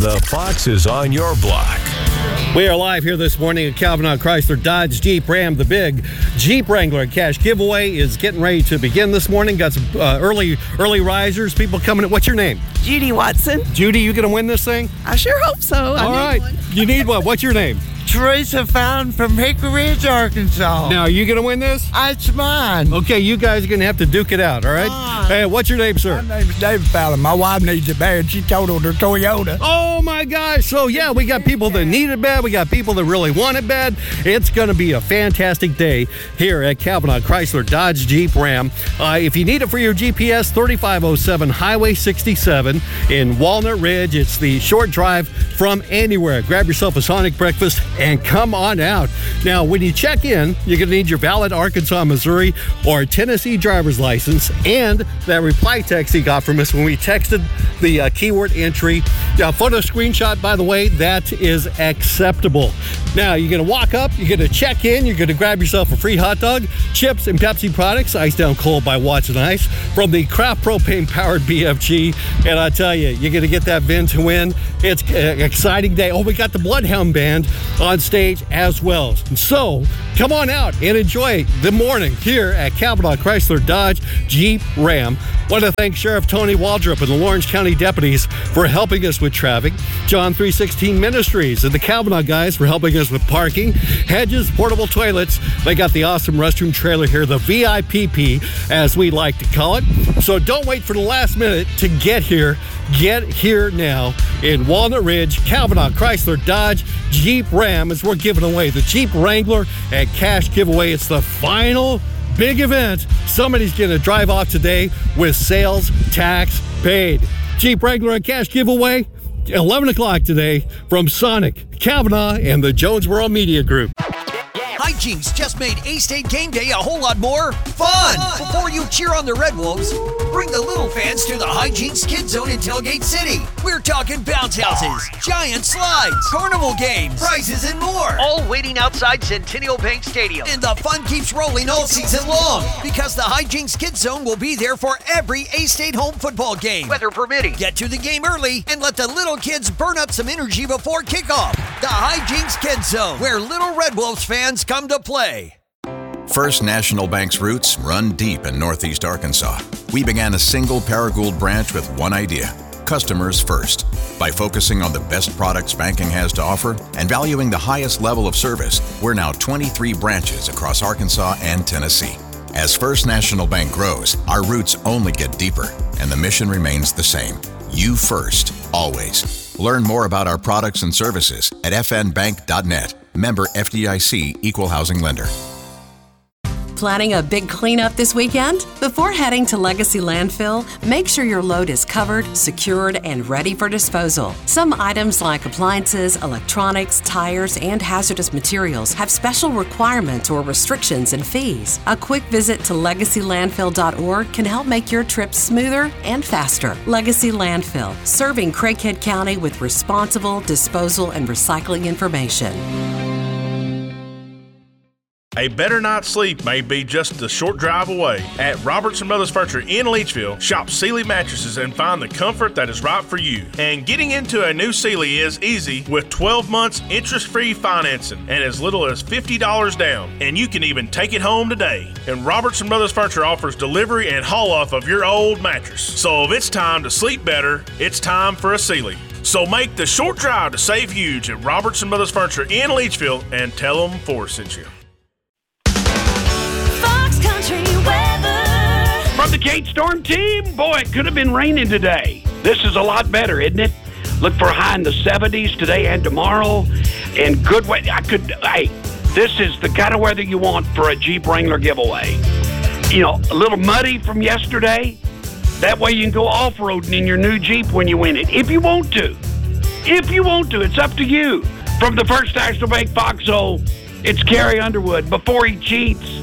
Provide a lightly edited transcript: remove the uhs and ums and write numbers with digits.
The Fox is on your block. We are live here this morning at Kavanaugh Chrysler Dodge Jeep Ram. The big Jeep Wrangler cash giveaway is getting ready to begin this morning. Got some early risers, people coming in. What's your name? Judy Watson. Judy, you going to win this thing? I sure hope so. All right. You need one. What's your name? Teresa Fountain from Hickory Ridge, Arkansas. Now, are you going to win this? It's mine. Okay, you guys are going to have to duke it out, all right? Hey, what's your name, sir? My name's David Fallon. My wife needs it bad. She totaled her Toyota. Oh, my gosh. So, yeah, we got people that need it bad. We got people that really want it bad. It's going to be a fantastic day here at Kavanaugh Chrysler Dodge Jeep Ram. If you need it for your GPS, 3507 Highway 67 in Walnut Ridge. It's the short drive from anywhere. Grab yourself a Sonic breakfast and come on out. Now, when you check in, you're going to need your valid Arkansas, Missouri, or Tennessee driver's license and that reply text he got from us when we texted the keyword entry. Now, photo screenshot, by the way, that is acceptable. Now, you're going to walk up, you're going to check in, you're going to grab yourself a free hot dog, chips, and Pepsi products, iced down cold by Watson Ice, from the Kraft propane-powered BFG. And I tell you, you're going to get that VIN to win. It's an exciting day. Oh, we got the Bloodhound Band on stage as well. So, come on out and enjoy the morning here at Kavanaugh Chrysler Dodge Jeep Ram. Want to thank Sheriff Tony Waldrop and the Lawrence County deputies for helping us with traffic, John 316 Ministries and the Kavanaugh guys for helping us with parking, Hedges Portable Toilets. They got the awesome restroom trailer here, the VIPP, as we like to call it. So don't wait for the last minute to get here. Get here now in Walnut Ridge, Kavanaugh Chrysler Dodge Jeep Ram, as we're giving away the Jeep Wrangler and cash giveaway. It's the final big event. Somebody's going to drive off today with sales tax paid. Jeep Wrangler and cash giveaway, 11 o'clock today from Sonic, Kavanaugh, and the Jonesboro Media Group. Hijinks just made A-State game day a whole lot more fun. Before you cheer on the Red Wolves, bring the little fans to the Hijinks Kid Zone in Tailgate City. We're talking bounce houses, giant slides, carnival games, prizes, and more. All waiting outside Centennial Bank Stadium. And the fun keeps rolling all season long because the Hijinks Kid Zone will be there for every A-State home football game, weather permitting. Get to the game early and let the little kids burn up some energy before kickoff. The Hijinks Kid Zone, where little Red Wolves fans come to play. First National Bank's roots run deep in Northeast Arkansas. We began a single Paragould branch with one idea: customers first. By focusing on the best products banking has to offer and valuing the highest level of service, we're now 23 branches across Arkansas and Tennessee. As First National Bank grows, our roots only get deeper, and the mission remains the same: you first, always. Learn more about our products and services at fnbank.net. Member FDIC, Equal Housing Lender. Planning a big cleanup this weekend? Before heading to Legacy Landfill, make sure your load is covered, secured, and ready for disposal. Some items like appliances, electronics, tires, and hazardous materials have special requirements or restrictions and fees. A quick visit to legacylandfill.org can help make your trip smoother and faster. Legacy Landfill, serving Craighead County with responsible disposal and recycling information. A better night's sleep may be just a short drive away. At Robertson Brothers Furniture in Leachville, shop Sealy mattresses and find the comfort that is right for you. And getting into a new Sealy is easy with 12 months interest-free financing and as little as $50 down. And you can even take it home today. And Robertson Brothers Furniture offers delivery and haul-off of your old mattress. So if it's time to sleep better, it's time for a Sealy. So make the short drive to save huge at Robertson Brothers Furniture in Leachville and tell them Forrest sent you. From the Kate Storm team, boy, it could have been raining today. This is a lot better, isn't it? Look for a high in the 70s today and tomorrow, and good weather. This is the kind of weather you want for a Jeep Wrangler giveaway. You know, a little muddy from yesterday. That way you can go off-roading in your new Jeep when you win it, if you want to. If you want to, it's up to you. From the First National Bank Foxhole, it's Carrie Underwood. Before he cheats,